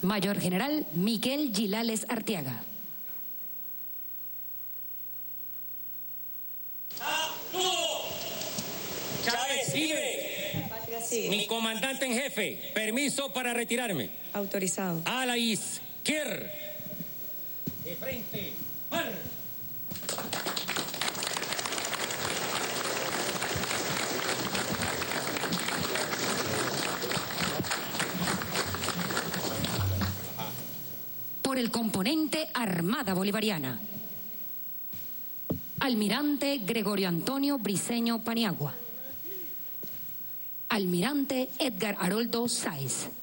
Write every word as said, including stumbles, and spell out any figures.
Mayor General Miguel Gilales Arteaga. Chávez, sigue. sigue. Mi comandante en jefe, permiso para retirarme. Autorizado. A la izquierda. De frente. Mar. Por el componente Armada Bolivariana, Almirante Gregorio Antonio Briceño Paniagua. Almirante Edgar Haroldo Sáez.